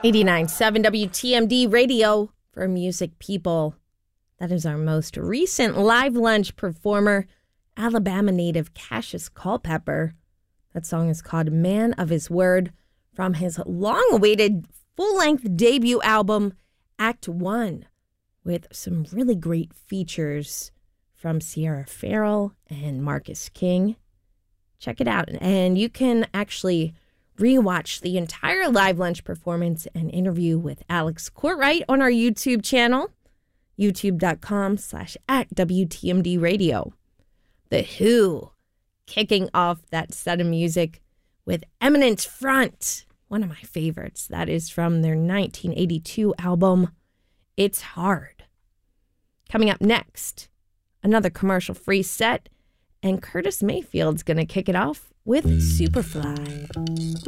89.7 WTMD Radio for Music People. That is our most recent live lunch performer, Alabama native Cassius Culpepper. That song is called Man of His Word from his long-awaited full-length debut album, Act One, with some really great features from Sierra Farrell and Marcus King. Check it out. And you can actually rewatch the entire live lunch performance and interview with Alex Courtwright on our YouTube channel, youtube.com/@WTMD Radio. The Who kicking off that set of music with Eminence Front, one of my favorites. That is from their 1982 album, It's Hard. Coming up next, another commercial-free set, and Curtis Mayfield's going to kick it off with Superfly.